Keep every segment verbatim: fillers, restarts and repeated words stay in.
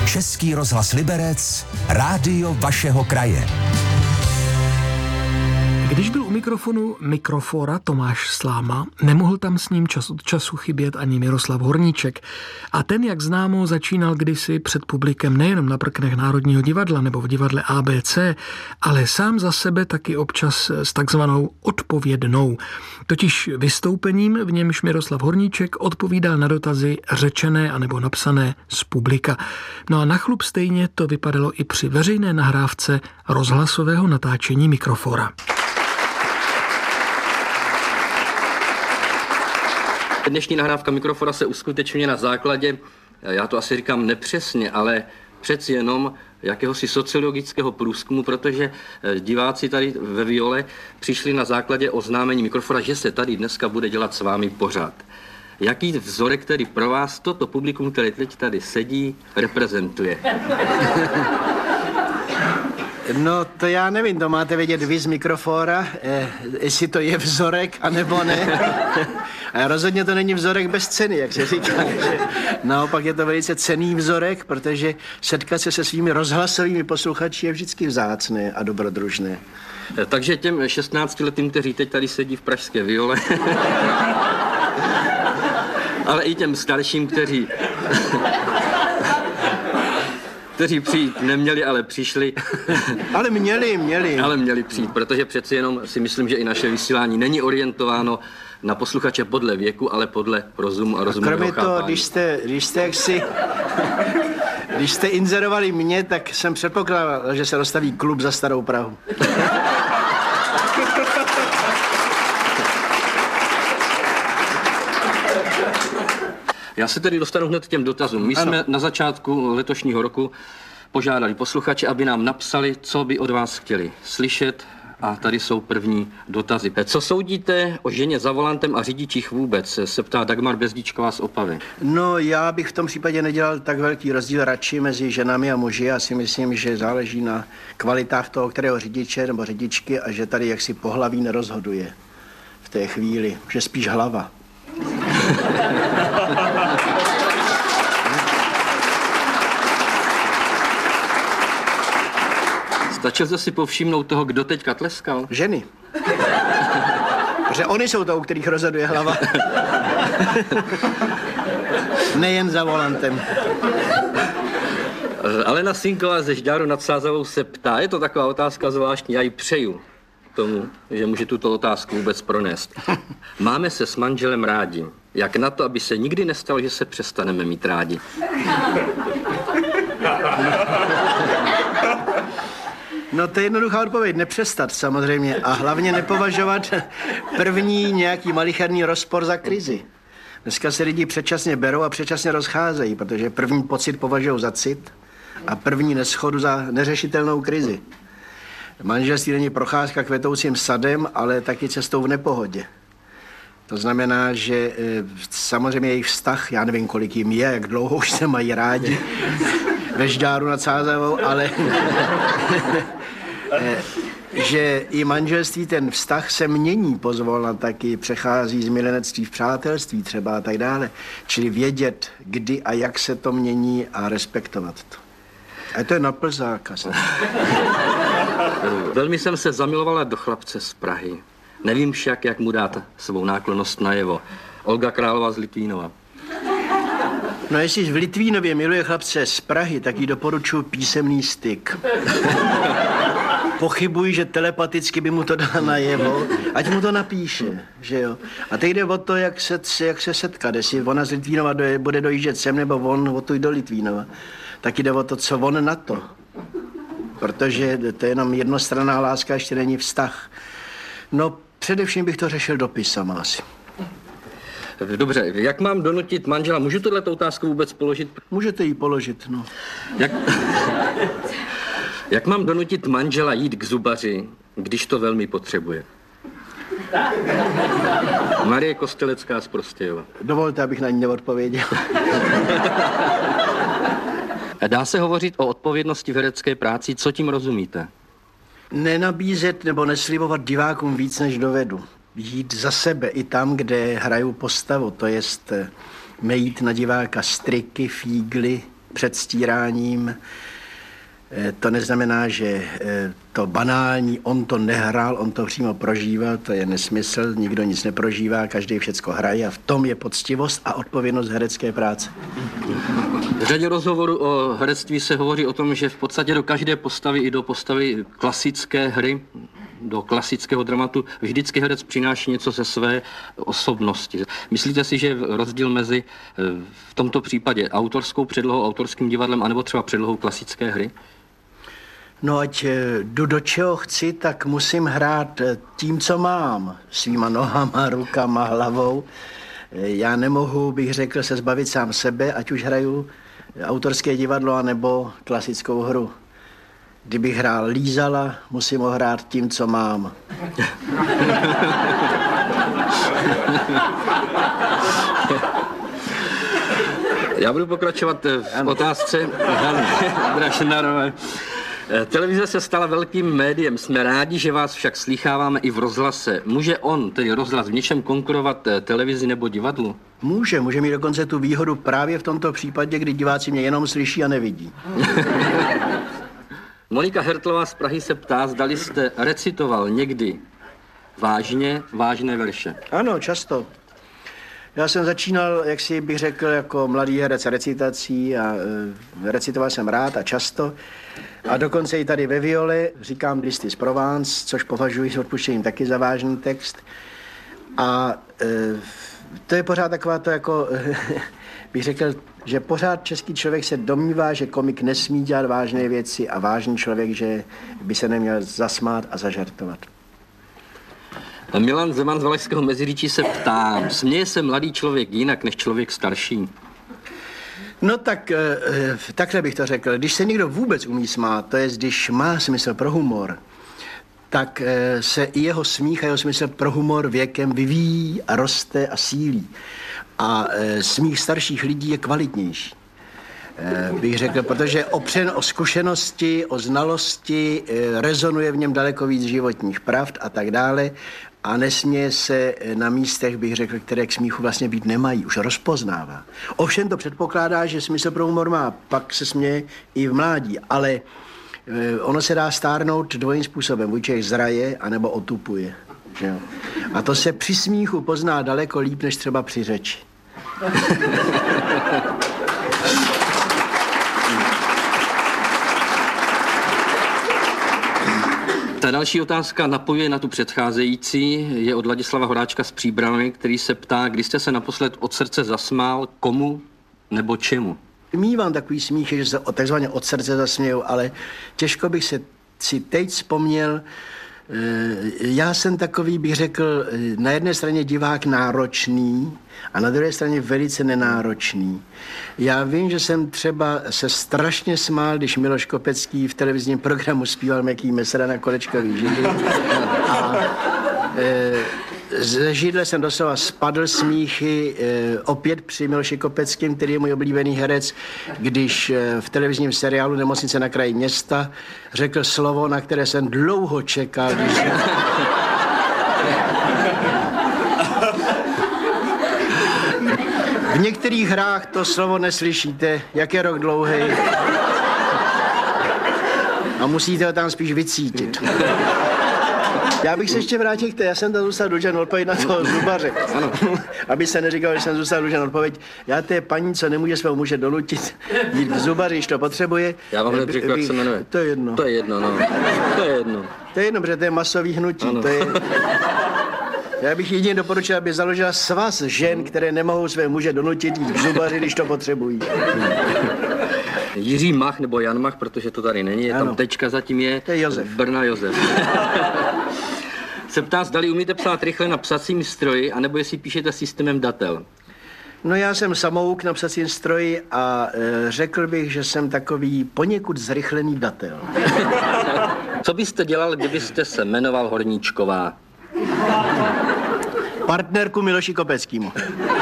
Český rozhlas Liberec, rádio vašeho kraje. Když byl u mikrofonu mikrofora Tomáš Sláma, nemohl tam s ním čas od času chybět ani Miroslav Horníček. A ten, jak známo, začínal kdysi před publikem nejenom na prknech Národního divadla nebo v divadle A B C, ale sám za sebe taky občas s takzvanou odpovědnou. Totiž vystoupením, v němž Miroslav Horníček odpovídal na dotazy řečené anebo napsané z publika. No a na chlup stejně to vypadalo i při veřejné nahrávce rozhlasového natáčení mikrofora. Dnešní nahrávka mikrofona se uskutečňuje na základě, já to asi říkám nepřesně, ale přeci jenom jakéhosi sociologického průzkumu, protože diváci tady ve Viole přišli na základě oznámení mikrofona, že se tady dneska bude dělat s vámi pořád. Jaký vzorek, který pro vás toto publikum, které teď tady sedí, reprezentuje? No, to já nevím, to máte vědět vy z mikrofora, eh, jestli to je vzorek, anebo ne. A rozhodně to není vzorek bez ceny, jak se říká. Že naopak je to velice cenný vzorek, protože setkat se se svými rozhlasovými posluchači je vždycky vzácné a dobrodružné. Takže těm šestnáctiletým, kteří teď tady sedí v pražské Viole, ale i těm starším, kteří... kteří přijít neměli, ale přišli. Ale měli, měli. Ale měli přijít, protože přeci jenom si myslím, že i naše vysílání není orientováno na posluchače podle věku, ale podle rozumu a rozumového chápání. Kromě toho, když jste, když jste jaksi, když jste inzerovali mě, tak jsem předpokládal, že se dostaví klub za Starou Prahu. Já se tedy dostanu hned k těm dotazům. My ano. jsme na začátku letošního roku požádali posluchače, aby nám napsali, co by od vás chtěli slyšet. A tady jsou první dotazy. Co soudíte o ženě za volantem a řidičích vůbec? Se ptá Dagmar Bezdičková z Opavy. No, já bych v tom případě nedělal tak velký rozdíl radši mezi ženami a muži. Já si myslím, že záleží na kvalitách toho, kterého řidiče nebo řidičky a že tady jaksi pohlaví nerozhoduje v té chvíli, že spíš hlava. Stačil jste si povšimnout toho, kdo teďka tleskal? Ženy. Protože oni jsou to, u kterých rozhoduje hlava. Nejen za volantem. Alena Sinková ze Žďáru nad Sázavou se ptá, je to taková otázka zvláštní, já ji přeju tomu, že může tuto otázku vůbec pronést. Máme se s manželem rádi. Jak na to, aby se nikdy nestalo, že se přestaneme mít rádi? No to je jednoduchá odpověď, nepřestat samozřejmě a hlavně nepovažovat první nějaký malicherný rozpor za krizi. Dneska se lidi předčasně berou a předčasně rozcházejí, protože první pocit považují za cit a první neschodu za neřešitelnou krizi. Manželství není procházka kvetoucím sadem, ale taky cestou v nepohodě. To znamená, že e, samozřejmě jejich vztah, já nevím, kolik jim je, jak dlouho už se mají rádi ve Žďáru nad Sázavou, ale e, že i manželství, ten vztah se mění pozvolna, taky přechází z milenectví v přátelství třeba a tak dále. Čili vědět, kdy a jak se to mění a respektovat to. A to je na plzáka. Velmi jsem se zamilovala do chlapce z Prahy. Nevím však, jak mu dát svou náklonnost najevo. Olga Králová z Litvínova. No jestli v Litvínově miluje chlapce z Prahy, tak jí doporučuji písemný styk. Pochybuji, že telepaticky by mu to dala najevo, ať mu to napíše, že jo. A teď jde o to, jak se, jak se setkat, jestli ona z Litvínova do, bude dojíždět sem, nebo on odtud do Litvínova. Tak jde o to, co on na to. Protože to je jenom jednostranná láska, ještě není vztah. No, především bych to řešil dopisama asi. Dobře, jak mám donutit manžela? Můžu tohleto otázku vůbec položit? Můžete ji položit, no. Jak, jak mám donutit manžela jít k zubaři, když to velmi potřebuje? Marie Kostelecká z Prostějova. Dovolte, abych na ní neodpověděl. Dá se hovořit o odpovědnosti v herecké práci, co tím rozumíte? Nenabízet nebo neslibovat divákům víc, než dovedu. Jít za sebe i tam, kde hraju postavu, to jest mejít na diváka striky, fígly, předstíráním. To neznamená, že to banální, on to nehrál, on to přímo prožíval, to je nesmysl, nikdo nic neprožívá, každý všecko hraje a v tom je poctivost a odpovědnost herecké práce. V řadě rozhovorů o herectví se hovoří o tom, že v podstatě do každé postavy i do postavy klasické hry, do klasického dramatu, vždycky herec přináší něco ze své osobnosti. Myslíte si, že je rozdíl mezi v tomto případě autorskou předlohou, autorským divadlem, anebo třeba předlohou klasické hry? No ať jdu do čeho chci, tak musím hrát tím, co mám. Svýma nohama, rukama, hlavou. Já nemohu, bych řekl, se zbavit sám sebe, ať už hraju autorské divadlo, anebo klasickou hru. Kdybych hrál Lízala, musím ho hrát tím, co mám. Já budu pokračovat v otázce Hany Drašnarové. Televize se stala velkým médiem. Jsme rádi, že vás však slýcháváme i v rozhlase. Může on, tedy rozhlas, v něčem konkurovat televizi nebo divadlu? Může, může mít dokonce tu výhodu právě v tomto případě, kdy diváci mě jenom slyší a nevidí. Monika Hertlová z Prahy se ptá, zdali jste recitoval někdy vážně vážné verše. Ano, často. Já jsem začínal, jak si bych řekl, jako mladý herec recitací a e, recitoval jsem rád a často. A dokonce i tady ve viole říkám Listy z Provence, což považuji s odpuštěním taky za vážný text. A e, to je pořád taková to jako, e, bych řekl, že pořád český člověk se domnívá, že komik nesmí dělat vážné věci a vážný člověk, že by se neměl zasmát a zažartovat. Milan Zeman z Valašského Meziříčí se ptá, směje se mladý člověk jinak než člověk starší? No tak, takhle bych to řekl. Když se někdo vůbec umí smát, to je, když má smysl pro humor, tak se i jeho smích a jeho smysl pro humor věkem vyvíjí a roste a sílí. A smích starších lidí je kvalitnější, bych řekl, protože opřen o zkušenosti, o znalosti, rezonuje v něm daleko víc životních pravd a tak dále a nesměje se na místech, bych řekl, které k smíchu vlastně být nemají, už rozpoznává. Ovšem to předpokládá, že smysl pro humor má, pak se směje i v mládí, ale ono se dá stárnout dvojím způsobem, buď člověk zraje, anebo otupuje. Že jo? A to se při smíchu pozná daleko líp, než třeba při řeči. Ta další otázka napojuje na tu předcházející, je od Ladislava Horáčka z Příbrami, který se ptá, kdy jste se naposled od srdce zasmál, komu nebo čemu? Mívám takový smích, že se takzvaně od srdce zasměju, ale těžko bych se si teď vzpomněl. Já jsem takový, bych řekl, na jedné straně divák náročný a na druhé straně velice nenáročný. Já vím, že jsem třeba se strašně smál, když Miloš Kopecký v televizním programu zpíval Měkký mesra na kolečkový židli. A e, ze židle jsem doslova spadl smíchy e, opět při Miloši Kopeckým, který je můj oblíbený herec, když e, v televizním seriálu Nemocnice na kraji města řekl slovo, na které jsem dlouho čekal. Když... V některých hrách to slovo neslyšíte, jak je rok dlouhý. A musíte ho tam spíš vycítit. Já bych se ještě vrátil k té, já jsem tam zůstal dlužen odpověď na toho zubaře. Ano. Aby se neříkal, že jsem zůstal dlužen odpověď. Já té paní, co nemůže svého muže donutit jít k zubaři, když to potřebuje. Já vám hned řeknu, jak se jmenuje. To je jedno. To je jedno, no. To je jedno. To je jedno, protože to je masový hnutí. To je... Já bych jedině doporučil, aby založila svaz žen, které nemohou své muže donutit jít k zubaři, když to potřebují. Jiří Mach nebo Jan Mach, protože to tady není, je ano. Tam tečka, zatím je, to je Josef. Brna Josef. Se ptá, zdali umíte psát rychle na psacím stroji, anebo jestli píšete systémem datel. No já jsem samouk na psacím stroji a e, řekl bych, že jsem takový poněkud zrychlený datel. Co byste dělal, kdybyste se jmenoval Horníčková? Partnerku Miloši Kopeckýmu.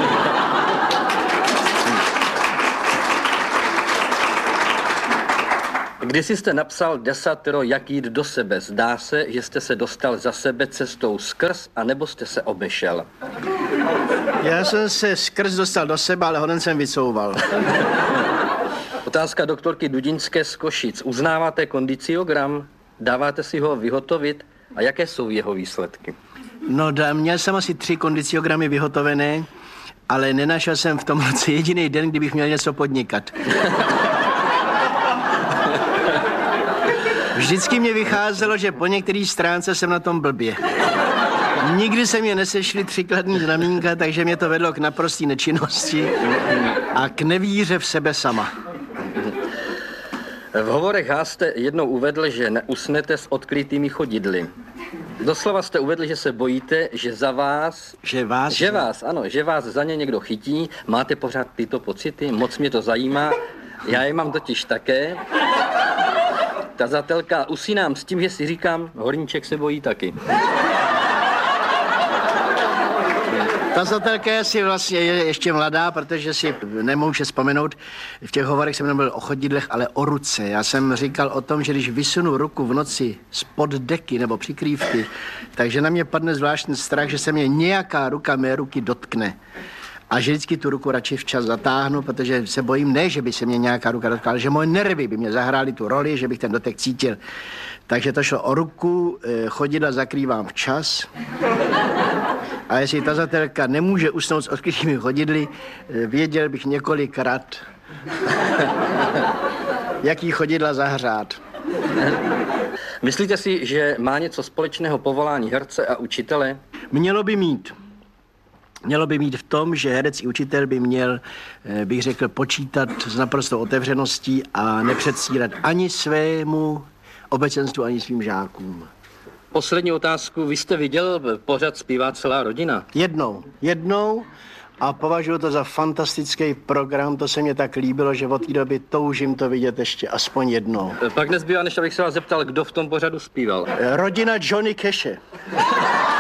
Když jste napsal desatero, jak jít do sebe, zdá se, že jste se dostal za sebe cestou skrz, anebo jste se obešel? Já jsem se skrz dostal do sebe, ale hoden jsem vycouval. Otázka doktorky Dudinské z Košic. Uznáváte kondiciogram? Dáváte si ho vyhotovit? A jaké jsou jeho výsledky? No, da, měl jsem asi tři kondiciogramy vyhotovené, ale nenašel jsem v tom roce jediný den, kdybych měl něco podnikat. Vždycky mě vycházelo, že po některé stránce jsem na tom blbě. Nikdy se mě nesešly tři kladný znamínka, takže mě to vedlo k naprosté nečinnosti a k nevíře v sebe sama. V hovorech H jste jednou uvedl, že neusnete s odkrytými chodidly. Doslova jste uvedl, že se bojíte, že za vás... Že vás? Že vás, ano, že vás za ně někdo chytí. Máte pořád tyto pocity? Moc mě to zajímá. Já je mám totiž také. Tazatelka, usínám s tím, že si říkám, horníček se bojí taky. Tazatelka je si vlastně je ještě mladá, protože si nemůže vzpomenout, v těch hovorech jsem nemluvil o chodidlech, ale o ruce. Já jsem říkal o tom, že když vysunu ruku v noci spod deky nebo přikrývky, takže na mě padne zvláštní strach, že se mě nějaká ruka mé ruky dotkne. A že vždycky tu ruku radši včas zatáhnu, protože se bojím, ne, že by se mě nějaká ruka dotkla, ale že moje nervy by mě zahrály tu roli, že bych ten dotek cítil. Takže to šlo o ruku, chodidla zakrývám včas. A jestli tazatelka nemůže usnout s odkrytými chodidly, věděl bych několikrát, jaký chodidla zahřát. Myslíte si, že má něco společného povolání herce a učitele? Mělo by mít. Mělo by mít v tom, že herec i učitel by měl, bych řekl, počítat s naprostou otevřeností a nepředstírat ani svému obecenstvu, ani svým žákům. Poslední otázku. Vy jste viděl pořad Zpívá celá rodina? Jednou. Jednou a považuji to za fantastický program. To se mě tak líbilo, že od té doby toužím to vidět ještě aspoň jednou. Pak nezbývá, než abych se vás zeptal, kdo v tom pořadu zpíval. Rodina Johnny Cashe.